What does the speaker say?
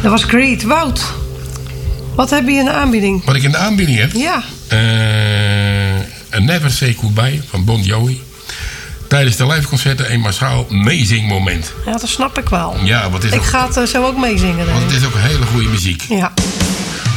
Dat was Creed. Wout, wat heb je in de aanbieding? Wat ik in de aanbieding heb? Ja. A Never Say Goodbye van Bon Jovi. Tijdens de liveconcerten een massaal meezingmoment. Ja, dat snap ik wel. Ja, want het is ik ga het zo ook meezingen. Want het is ook hele goede muziek. Ja.